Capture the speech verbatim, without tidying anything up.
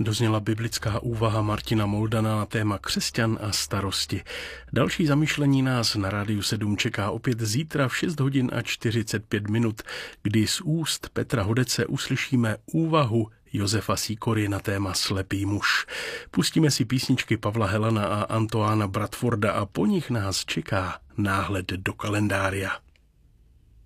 Dozněla biblická úvaha Martina Moldana na téma křesťan a starosti. Další zamyšlení nás na Rádiu sedm čeká opět zítra v šest hodin a čtyřicet pět minut, kdy z úst Petra Hodece uslyšíme úvahu Josefa Sýkory na téma Slepý muž. Pustíme si písničky Pavla Helana a Antoána Bradforda a po nich nás čeká náhled do kalendária.